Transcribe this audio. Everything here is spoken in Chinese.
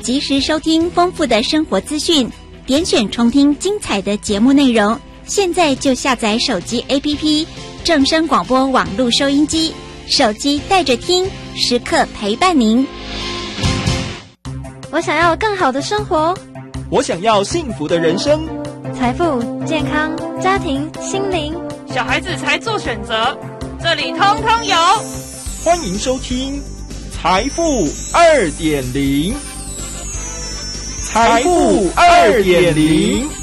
及时收听丰富的生活资讯，点选重听精彩的节目内容。现在就下载手机 APP 正声广播网络收音机，手机带着听，时刻陪伴您。 我想要更好的生活， 我想要幸福的人生， 财富、健康、家庭、心灵， 小孩子才做选择，这里通通有。 欢迎收听财富 2.0， 财富 2.0。